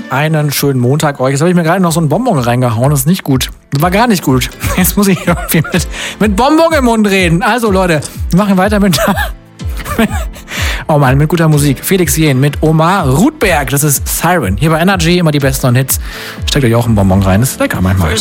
einen schönen Montag euch. Jetzt habe ich mir gerade noch so einen Bonbon reingehauen. Das ist nicht gut. Das war gar nicht gut. Jetzt muss ich irgendwie mit Bonbon im Mund reden. Also Leute, wir machen weiter mit... Oh Mann, mit guter Musik. Felix Jähn mit Omar Rudberg. Das ist Siren. Hier bei Energy immer die besten Hits. Steckt euch auch einen Bonbon rein. Das ist lecker manchmal.